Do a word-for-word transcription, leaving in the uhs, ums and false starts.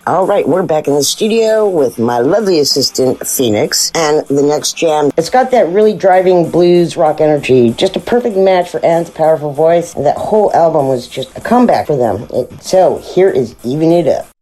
All right, we're back in the studio with my lovely assistant, Phoenix, and the next jam. It's got that really driving blues rock energy, just a perfect match for Anne's powerful voice, and that whole album was just a comeback for them. It, so here is Even It Up.